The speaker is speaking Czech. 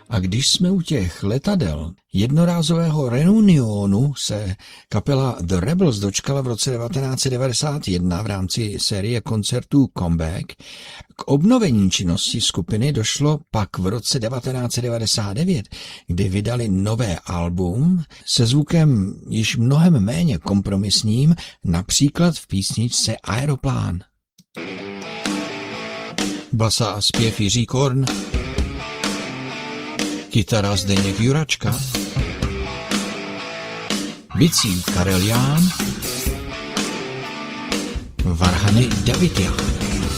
A když jsme u těch letadel, jednorázového reunionu se kapela The Rebels dočkala v roce 1991 v rámci série koncertů Comeback. K obnovení činnosti skupiny došlo pak v roce 1999, kdy vydali nové album se zvukem již mnohem méně kompromisním, například v písničce Aeroplán. Basa a zpěv Jiří Korn, kytara Zdeněk Juračka, bicí Karel Ján, varhany David Ján.